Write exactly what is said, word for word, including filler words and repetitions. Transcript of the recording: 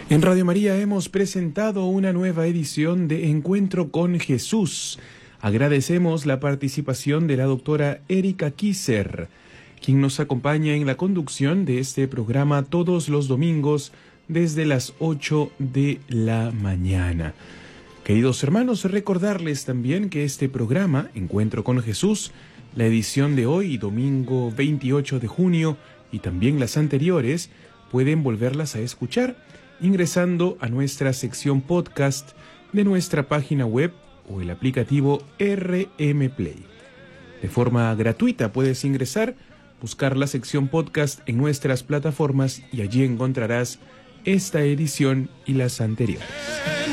En Radio María hemos presentado una nueva edición de Encuentro con Jesús. Agradecemos la participación de la doctora Erika Kisser, quien nos acompaña en la conducción de este programa todos los domingos desde las ocho de la mañana. Queridos hermanos, recordarles también que este programa, Encuentro con Jesús, la edición de hoy, domingo veintiocho de junio, y también las anteriores, pueden volverlas a escuchar ingresando a nuestra sección podcast de nuestra página web o el aplicativo R M Play. De forma gratuita puedes ingresar, buscar la sección podcast en nuestras plataformas y allí encontrarás esta edición y las anteriores.